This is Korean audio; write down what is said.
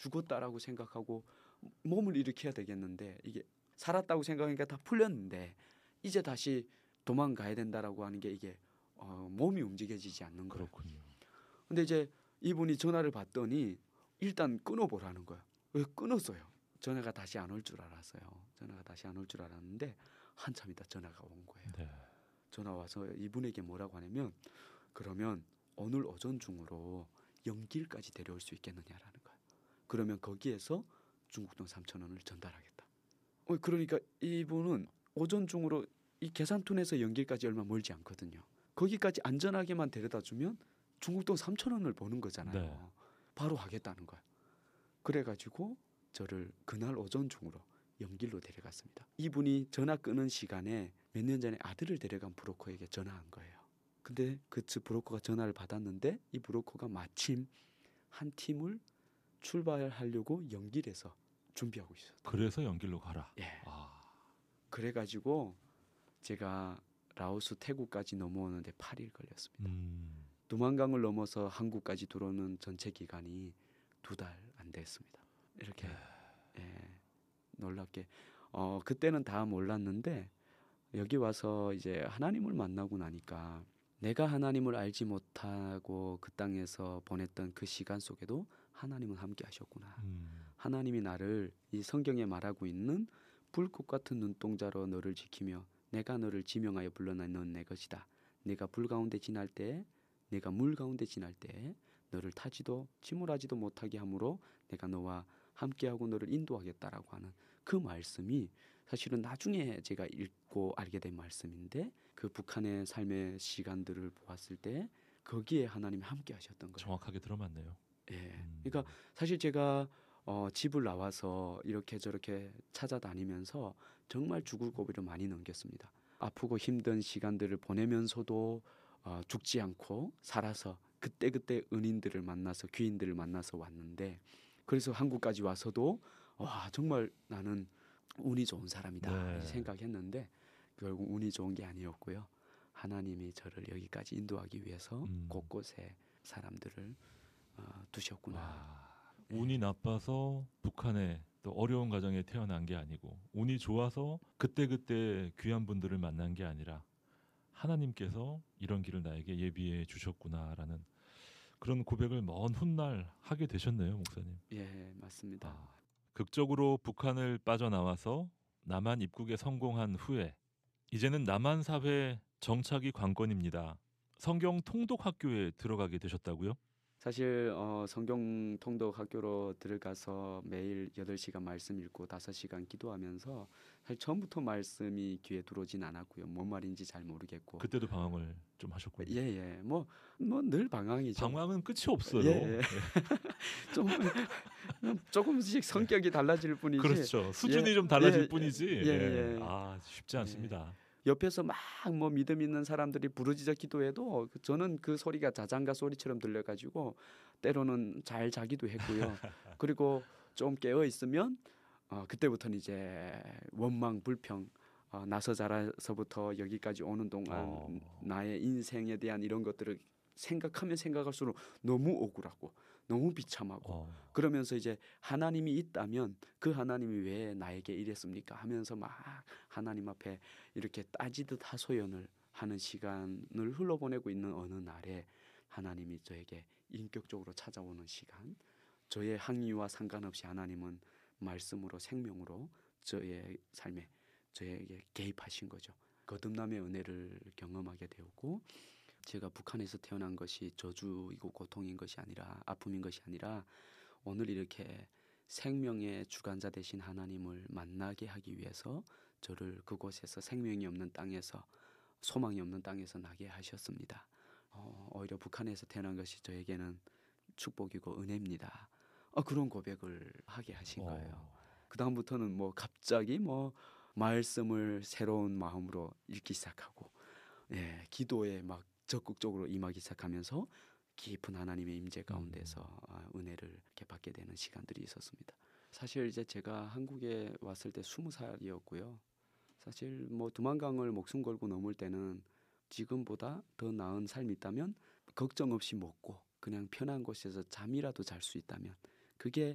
죽었다라고 생각하고 몸을 일으켜야 되겠는데 이게 살았다고 생각하니까 다 풀렸는데 이제 다시 도망가야 된다라고 하는 게 이게 몸이 움직여지지 않는 거예요. 그렇군요. 근데 이제 이분이 전화를 받더니 일단 끊어보라는 거예요. 왜 끊었어요? 전화가 다시 안 올 줄 알았어요. 전화가 다시 안 올 줄 알았는데 한참 있다 전화가 온 거예요. 네. 전화 와서 이분에게 뭐라고 하냐면 그러면 오늘 오전 중으로 영길까지 데려올 수 있겠느냐라는 거예요. 그러면 거기에서 중국돈 3,000원을 전달하겠다. 그러니까 이분은 오전 중으로 이 계산톤에서 연길까지 얼마 멀지 않거든요. 거기까지 안전하게만 데려다주면 중국돈 3,000원을 버는 거잖아요. 네. 바로 하겠다는 거예요. 그래가지고 저를 그날 오전 중으로 연길로 데려갔습니다. 이분이 전화 끊은 시간에 몇 년 전에 아들을 데려간 브로커에게 전화한 거예요. 근데 그 브로커가 전화를 받았는데 이 브로커가 마침 한 팀을 출발하려고 연길에서 준비하고 있었어요. 그래서 연길로 가라. 예. 그래가지고 제가 라오스 태국까지 넘어오는데 8일 걸렸습니다. 두만강을 넘어서 한국까지 들어오는 전체 기간이 2달 안 됐습니다. 이렇게 놀랍게 그때는 다 몰랐는데 여기 와서 이제 하나님을 만나고 나니까 내가 하나님을 알지 못하고 그 땅에서 보냈던 그 시간 속에도 하나님은 함께 하셨구나. 하나님이 나를 이 성경에 말하고 있는 불꽃 같은 눈동자로 너를 지키며 내가 너를 지명하여 불러낸 넌 내 것이다. 내가 불 가운데 지날 때 내가 물 가운데 지날 때 너를 타지도 침몰하지도 못하게 함으로 내가 너와 함께하고 너를 인도하겠다라고 하는 그 말씀이 사실은 나중에 제가 읽고 알게 된 말씀인데 그 북한의 삶의 시간들을 보았을 때 거기에 하나님이 함께 하셨던 거예요. 정확하게 들어맞네요. 예. 그러니까 사실 제가 집을 나와서 이렇게 저렇게 찾아다니면서 정말 죽을 고비를 많이 넘겼습니다. 아프고 힘든 시간들을 보내면서도 죽지 않고 살아서 그때그때 은인들을 만나서 귀인들을 만나서 왔는데 그래서 한국까지 와서도 와 정말 나는 운이 좋은 사람이다 생각했는데 결국 운이 좋은 게 아니었고요. 하나님이 저를 여기까지 인도하기 위해서 곳곳에 사람들을 두셨구나. 운이 나빠서 북한에 또 어려운 가정에 태어난 게 아니고 운이 좋아서 그때그때 귀한 분들을 만난 게 아니라 하나님께서 이런 길을 나에게 예비해 주셨구나라는 그런 고백을 먼 훗날 하게 되셨네요, 목사님. 예, 맞습니다. 극적으로 북한을 빠져나와서 남한 입국에 성공한 후에 이제는 남한 사회 정착이 관건입니다. 성경 통독 학교에 들어가게 되셨다고요? 사실 성경 통독 학교로 들어가서 매일 8시간 말씀 읽고 5시간 기도하면서 사실 처음부터 말씀이 귀에 들어오진 않았고요. 뭔 말인지 잘 모르겠고. 그때도 방황을 좀 하셨군요. 예. 뭐 늘 방황이죠. 방황은 끝이 없어요. 예. 조금씩 성격이 달라질 뿐이지. 그렇죠. 수준이 좀 달라질 뿐이지. 쉽지 않습니다. 옆에서 막 뭐 믿음 있는 사람들이 부르짖어 기도해도 저는 그 소리가 자장가 소리처럼 들려가지고 때로는 잘 자기도 했고요. 그리고 좀 깨어 있으면 그때부터는 이제 원망 불평 나서 자라서부터 여기까지 오는 동안 나의 인생에 대한 이런 것들을 생각하면 생각할수록 너무 억울하고 너무 비참하고 그러면서 이제 하나님이 있다면 그 하나님이 왜 나에게 이랬습니까 하면서 막 하나님 앞에 이렇게 따지듯 하소연을 하는 시간을 흘러보내고 있는 어느 날에 하나님이 저에게 인격적으로 찾아오는 시간, 저의 항의와 상관없이 하나님은 말씀으로 생명으로 저의 삶에 저에게 개입하신 거죠. 거듭남의 은혜를 경험하게 되었고 제가 북한에서 태어난 것이 저주이고 고통인 것이 아니라 아픔인 것이 아니라 오늘 이렇게 생명의 주관자 되신 하나님을 만나게 하기 위해서 저를 그곳에서 생명이 없는 땅에서 소망이 없는 땅에서 나게 하셨습니다. 오히려 북한에서 태어난 것이 저에게는 축복이고 은혜입니다. 그런 고백을 하게 하신 거예요. 그 다음부터는 뭐 갑자기 뭐 말씀을 새로운 마음으로 읽기 시작하고 기도에 막 적극적으로 임하기 시작하면서 깊은 하나님의 임재 가운데서 은혜를 이렇게 받게 되는 시간들이 있었습니다. 사실 이제 제가 한국에 왔을 때 20살이었고요. 사실 뭐 두만강을 목숨 걸고 넘을 때는 지금보다 더 나은 삶이 있다면 걱정 없이 먹고 그냥 편한 곳에서 잠이라도 잘 수 있다면 그게